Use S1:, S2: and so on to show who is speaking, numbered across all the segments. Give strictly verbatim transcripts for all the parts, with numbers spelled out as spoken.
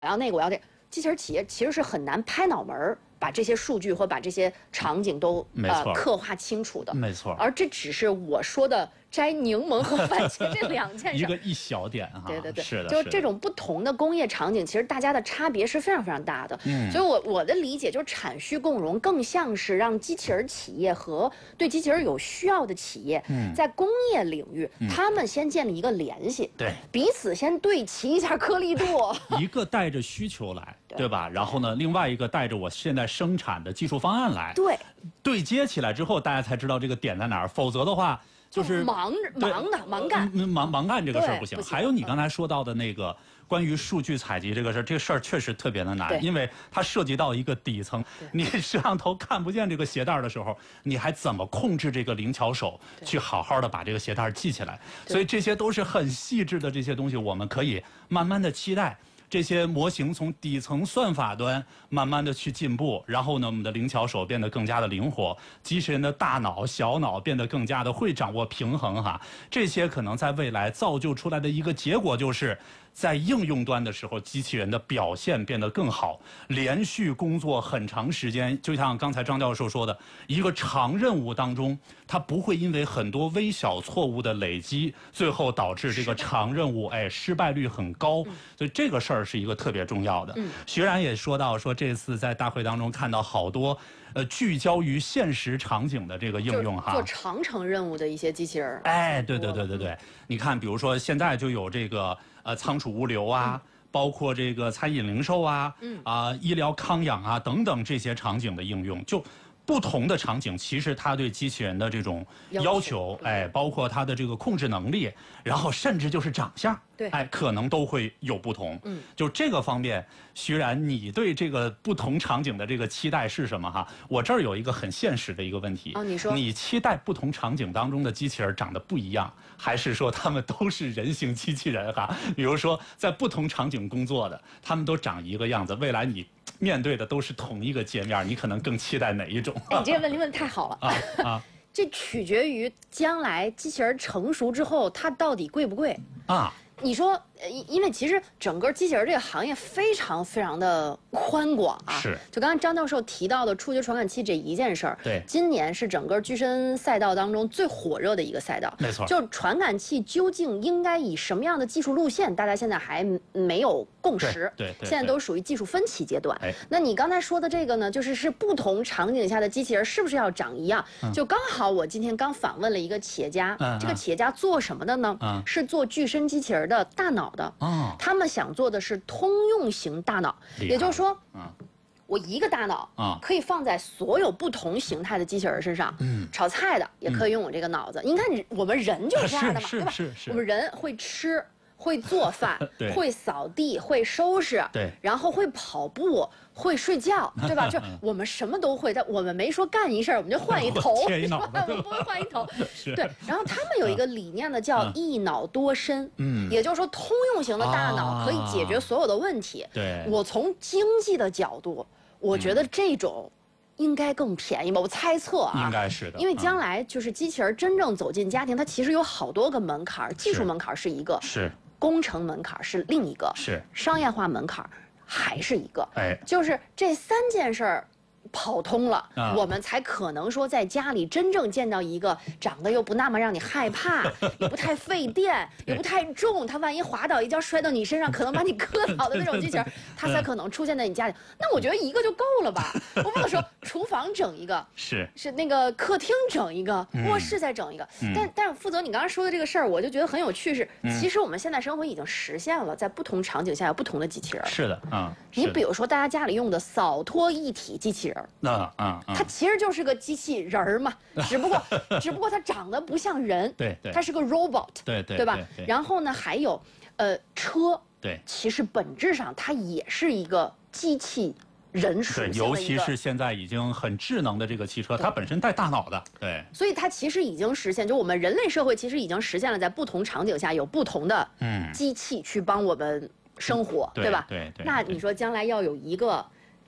S1: 要那个，我要这。机器人企业其实是很难拍脑门儿把这些数据或把这些场景都呃刻画清楚的。
S2: 没错。
S1: 而这只是我说的摘柠檬和番茄这两件事，
S2: 一个一小点哈。
S1: 对对对，
S2: 是的，
S1: 就是这种不同的工业场景，其实大家的差别是非常非常大的。嗯，所以我我的理解就是产需共融，更像是让机器人企业和对机器人有需要的企业，嗯，在工业领域，嗯、他们先建立一个联系，
S2: 对，
S1: 彼此先对齐一下颗粒度，
S2: 一个带着需求来，对, 对吧？然后呢，另外一个带着我现在生产的技术方案来，
S1: 对，
S2: 对接起来之后，大家才知道这个点在哪儿，否则的话。就是
S1: 忙忙的忙干，
S2: 忙忙干这个事儿不行。
S1: 不行
S2: 还有你刚才说到的那个关于数据采集这个事儿，这个事儿确实特别的难，因为它涉及到一个底层。你摄像头看不见这个鞋带的时候，你还怎么控制这个灵巧手去好好的把这个鞋带系起来？所以这些都是很细致的这些东西，我们可以慢慢的期待。这些模型从底层算法端慢慢的去进步，然后呢，我们的灵巧手变得更加的灵活，机器人的大脑、小脑变得更加的会掌握平衡哈。这些可能在未来造就出来的一个结果就是，在应用端的时候，机器人的表现变得更好，连续工作很长时间，就像刚才张教授说的，一个长任务当中，它不会因为很多微小错误的累积，最后导致这个长任务哎失败率很高，所以这个事儿。是一个特别重要的。嗯，徐然也说到，说这次在大会当中看到好多，呃，聚焦于现实场景的这个应用哈，
S1: 做长程任务的一些机器人。
S2: 哎，对对对对对，你看，比如说现在就有这个呃仓储物流啊。嗯包括这个餐饮零售啊，嗯啊、呃、医疗康养啊等等这些场景的应用，就不同的场景，其实它对机器人的这种要求，哎，包括它的这个控制能力，然后甚至就是长相，
S1: 对，
S2: 哎，可能都会有不同。嗯，就这个方面，徐然，你对这个不同场景的这个期待是什么哈？我这儿有一个很现实的一个问题。
S1: 哦，你说，
S2: 你期待不同场景当中的机器人长得不一样，还是说他们都是人形机器人哈？比如说在不同场景工作的，他们都长一个样子，未来你面对的都是同一个界面，你可能更期待哪一种？
S1: 哎，你这个问题问得太好了啊啊！这取决于将来机器人成熟之后，它到底贵不贵啊？你说，呃，因为其实整个机器人这个行业非常非常的宽广啊。
S2: 是。
S1: 就刚刚张教授提到的触觉传感器这一件事儿，
S2: 对，
S1: 今年是整个具身赛道当中最火热的一个赛道。
S2: 没错。
S1: 就传感器究竟应该以什么样的技术路线，大家现在还没有共识。
S2: 对 对, 对。
S1: 现在都属于技术分歧阶段。哎。那你刚才说的这个呢，就是是不同场景下的机器人是不是要长一样？嗯、就刚好我今天刚访问了一个企业家，嗯、这个企业家做什么的呢？嗯、是做具身机器人的大脑的。哦，他们想做的是通用型大脑，也就是说，嗯，我一个大脑啊可以放在所有不同形态的机器人身上，嗯，炒菜的也可以用我这个脑子。嗯、你看，我们人就是这样的嘛，对吧？我们人会吃。会做饭，会扫地，会收拾，
S2: 对，
S1: 然后会跑步，会睡觉，对吧？就我们什么都会，但我们没说干一事儿我们就换一头，我们不会换一头，对。然后他们有一个理念呢，叫一脑多身，嗯，也就是说通用型的大脑可以解决所有的问题。
S2: 对，
S1: 我从经济的角度，我觉得这种。应该更便宜吧？我猜测啊，
S2: 应该是的。
S1: 因为将来就是机器人真正走进家庭，它其实有好多个门槛，技术门槛是一个，
S2: 是
S1: 工程门槛是另一个，
S2: 是
S1: 商业化门槛还是一个。
S2: 哎，
S1: 就是这三件事儿跑通了，啊、我们才可能说在家里真正见到一个长得又不那么让你害怕，也不太费电，也不太重，它万一滑倒一跤摔到你身上，可能把你磕倒的那种机器人，它才可能出现在你家里。那我觉得一个就够了吧？我不能说厨房整一个，
S2: 是
S1: 是那个客厅整一个，卧室再整一个。嗯、但但是负责你刚刚说的这个事儿，我就觉得很有趣是，嗯、其实我们现在生活已经实现了，在不同场景下有不同的机器人。
S2: 是的，嗯。
S1: 你比如说大家家里用的扫拖一体机器人。
S2: 那啊，
S1: 它其实就是个机器人儿嘛，只不过只不过它长得不像人，
S2: 对对，
S1: 它是个 robot，
S2: 对对，
S1: 对吧？然后呢，还有呃车，
S2: 对，
S1: 其实本质上它也是一个机器人属性的一个，
S2: 尤其是现在已经很智能的这个汽车，它本身带大脑的，对，
S1: 所以它其实已经实现，就我们人类社会其实已经实现了在不同场景下有不同的嗯机器去帮我们生活，
S2: 对
S1: 吧？
S2: 对对。
S1: 那你说将来要有一个。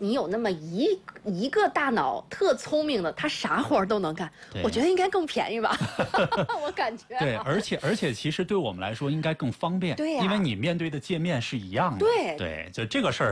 S1: 你有那么一一个大脑特聪明的，他啥活都能干，我觉得应该更便宜吧。我感觉。
S2: 对，而且而且其实对我们来说应该更方便。
S1: 对呀、
S2: 啊，因为你面对的界面是一样的。
S1: 对
S2: 对，就这个事儿。